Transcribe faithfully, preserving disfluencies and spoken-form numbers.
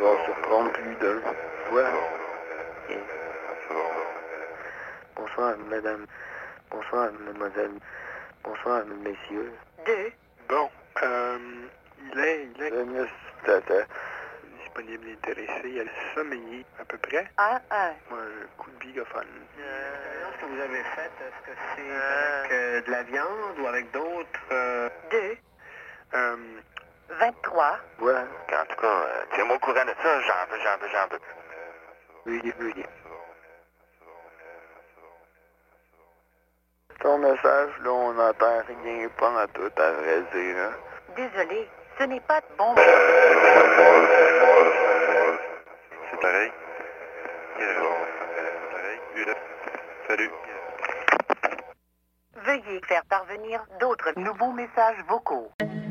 doit se prendre plus de fois. Et... Bonsoir, madame. Bonsoir, mademoiselle. Bonsoir, messieurs. Deux. Bon, euh, il est, il est Le mieux, c'est disponible et intéressé. Il y a le sommeiller, à peu près. Un, un. Moi, un coup de bigophone. L'expérience que vous avez faite, est-ce que c'est avec euh, de la viande ou avec d'autres euh... Deux. Euh, Vingt-trois. ouais. En tout cas, euh, tiens-moi au courant de ça, j'en veux, j'en veux, j'en veux. Oui, oui. Ton message, là, on n'entend rien, pas à tout, à vrai dire. Hein. Désolé, ce n'est pas bon. C'est pareil. Yeah. Pareil. Yeah. Salut. Veuillez faire parvenir d'autres nouveaux messages vocaux.